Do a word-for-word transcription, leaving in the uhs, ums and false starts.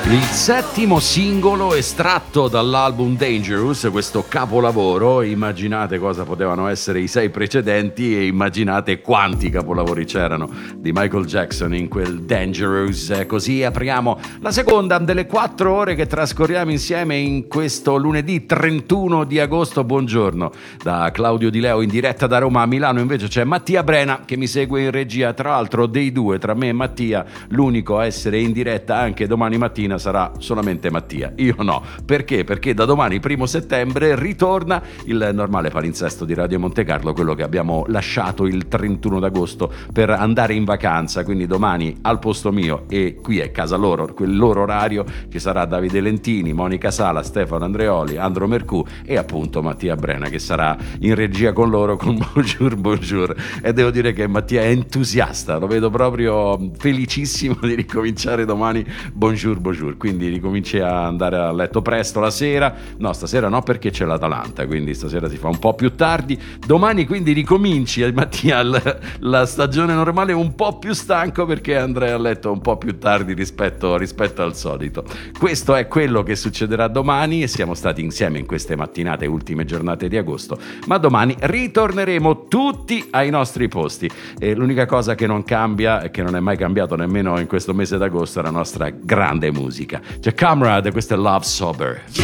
Il settimo singolo estratto dall'album Dangerous, questo capolavoro. Immaginate cosa potevano essere i sei precedenti e immaginate quanti capolavori c'erano di Michael Jackson in quel Dangerous. Così apriamo la seconda delle quattro ore che trascorriamo insieme in questo lunedì trentuno di agosto. Buongiorno da Claudio Di Leo in diretta da Roma. A Milano invece c'è Mattia Brena che mi segue in regia. Tra l'altro dei due, tra me e Mattia, l'unico a essere in diretta anche domani mattina sarà solamente Mattia, io no. Perché? Perché da domani, primo settembre, ritorna il normale palinsesto di Radio Monte Carlo, quello che abbiamo lasciato il trentuno d'agosto per andare in vacanza. Quindi domani al posto mio, e qui è casa loro, quel loro orario, ci sarà Davide Lentini, Monica Sala, Stefano Andreoli, Andro Mercù e appunto Mattia Brena che sarà in regia con loro con Bonjour Bonjour. E devo dire che Mattia è entusiasta, lo vedo proprio felicissimo di ricominciare domani Bonjour Bonjour. Quindi ricominci a andare a letto presto la sera. No, stasera no, perché c'è l'Atalanta, quindi stasera si fa un po' più tardi. Domani quindi ricominci, Mattia, la, la stagione normale un po' più stanco perché andrai a letto un po' più tardi rispetto, rispetto al solito. Questo è quello che succederà domani e siamo stati insieme in queste mattinate, ultime giornate di agosto, ma domani ritorneremo tutti ai nostri posti e l'unica cosa che non cambia e che non è mai cambiato nemmeno in questo mese d'agosto è la nostra grande musica. C'è Comrade, questo è Love Sober.